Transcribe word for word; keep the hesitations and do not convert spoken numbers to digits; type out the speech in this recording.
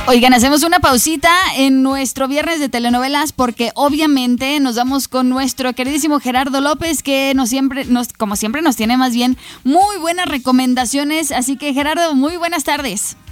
Oigan, hacemos una pausita en nuestro viernes de telenovelas porque obviamente nos vamos con nuestro queridísimo Gerardo López, que nos siempre, nos, como siempre nos tiene más bien muy buenas recomendaciones. Así que Gerardo, muy buenas tardes.